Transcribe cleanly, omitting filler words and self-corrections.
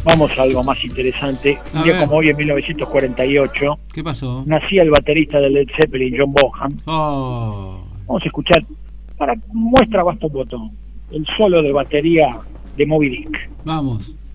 Vamos a algo más interesante. Un día como hoy, en 1948, ¿Qué pasó? nacía el baterista de Led Zeppelin, John Bonham. Vamos a escuchar, para muestra basta un botón, el solo de batería de Moby Dick. Vamos.